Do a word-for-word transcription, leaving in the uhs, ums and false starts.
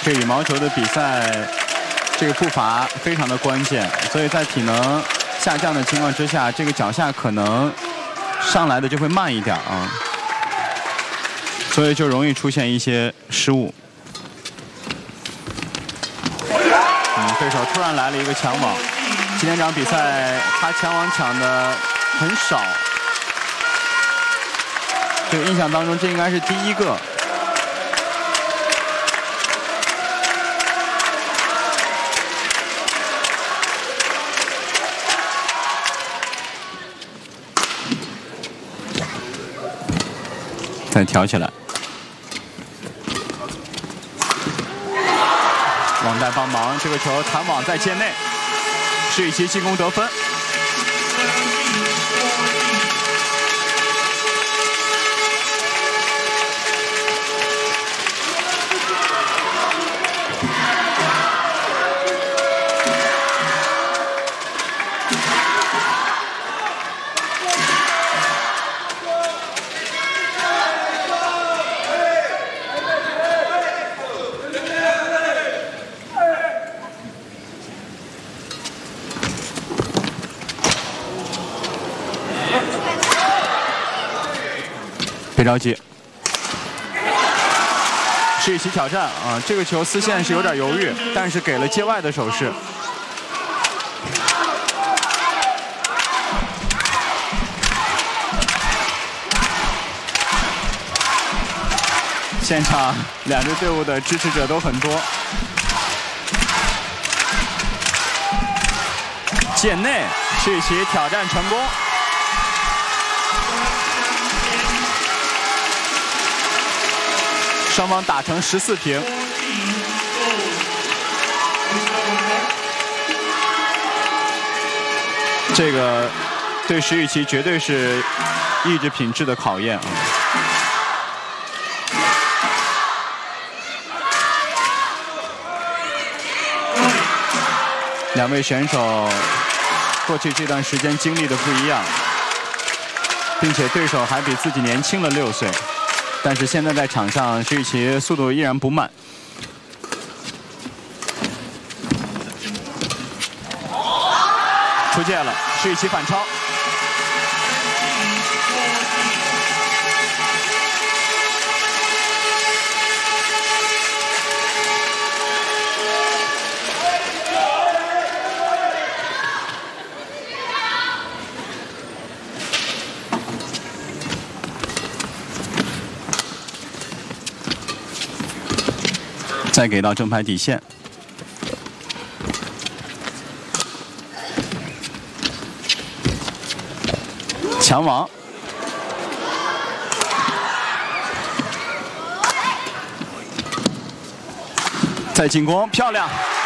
这羽毛球的比赛，这个步伐非常的关键，所以在体能下降的情况之下，这个脚下可能上来的就会慢一点啊，所以就容易出现一些失误。嗯，对手突然来了一个抢网，今天这场比赛他抢网抢的很少，这个印象当中这应该是第一个。 再挑起来，网带帮忙，这个球弹网在界内，施雨琦进攻得分。别着急，施雨琦挑战啊！这个球丝线是有点犹豫，但是给了界外的手势。现场两支队伍的支持者都很多。界内，施雨琦挑战成功。 双方打成十四平，这个对施雨琦绝对是意志品质的考验啊！两位选手过去这段时间经历的不一样，并且对手还比自己年轻了六岁。 但是现在在场上，施雨琦速度依然不慢。出界了，施雨琦反超。再给到正牌底线，抢网，再进攻，漂亮！